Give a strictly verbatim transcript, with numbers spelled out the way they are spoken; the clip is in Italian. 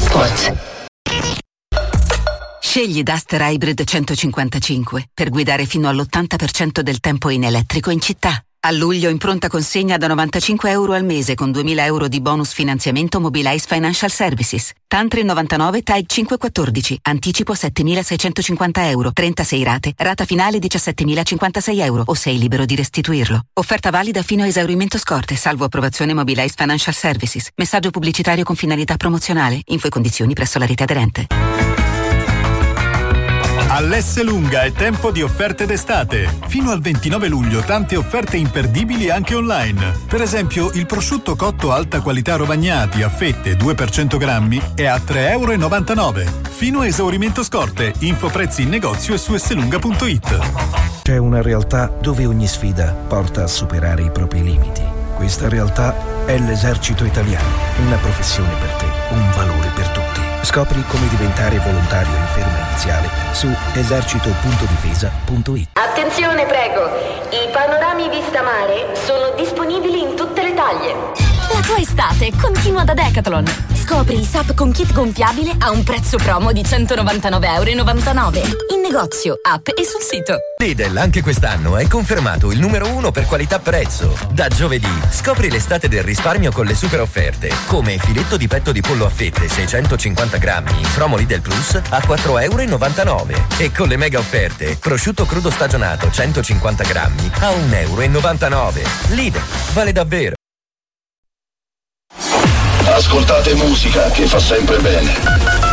Sport. Scegli Duster Hybrid centocinquantacinque per guidare fino all'ottanta per cento del tempo in elettrico in città. A luglio in pronta consegna da novantacinque euro al mese con duemila euro di bonus finanziamento Mobilize Financial Services. Tantri novantanove Type cinquecentoquattordici. Anticipo settemilaseicentocinquanta euro. trentasei rate. Rata finale diciassettemilacinquantasei euro o sei libero di restituirlo. Offerta valida fino a esaurimento scorte, salvo approvazione Mobilize Financial Services. Messaggio pubblicitario con finalità promozionale. Info e condizioni presso la rete aderente. All'Esselunga è tempo di offerte d'estate. Fino al ventinove luglio tante offerte imperdibili anche online. Per esempio il prosciutto cotto alta qualità Rovagnati a fette due per cento grammi è a tre e novantanove euro. Fino a esaurimento scorte. Info prezzi in negozio e su esselunga punto it. C'è una realtà dove ogni sfida porta a superare i propri limiti. Questa realtà è l'Esercito Italiano. Una professione per te, un valore per tutti. Scopri come diventare volontario in ferma iniziale su esercito punto difesa punto it. Attenzione, prego! I panorami vista mare sono disponibili in tutte le taglie. La tua estate continua da Decathlon. Scopri il S U P con kit gonfiabile a un prezzo promo di centonovantanove e novantanove euro. In negozio, app e sul sito. Lidl anche quest'anno è confermato il numero uno per qualità-prezzo. Da giovedì scopri l'estate del risparmio con le super offerte, come filetto di petto di pollo a fette seicentocinquanta grammi, promo Lidl Plus a quattro e novantanove euro. E con le mega offerte, prosciutto crudo stagionato centocinquanta grammi a un e novantanove euro. Lidl, vale davvero. Ascoltate musica che fa sempre bene.